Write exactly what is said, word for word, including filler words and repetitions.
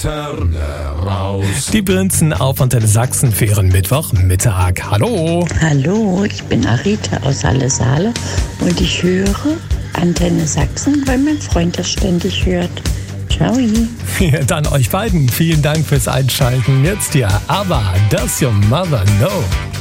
raus. Die Prinzen auf Antenne Sachsen für ihren Mittwochmittag. Hallo. Hallo, ich bin Arita aus Halle Saale und ich höre Antenne Sachsen, weil mein Freund das ständig hört. Ciao. Ja, dann euch beiden. Vielen Dank fürs Einschalten. Jetzt ja, aber Does Your Mother Know?